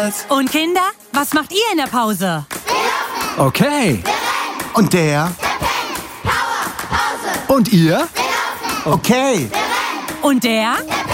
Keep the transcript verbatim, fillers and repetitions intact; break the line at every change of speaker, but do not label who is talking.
Podcast.
Und Kinder, was macht ihr in der Pause?
Okay.
Und der?
Und ihr?
Okay.
Und der?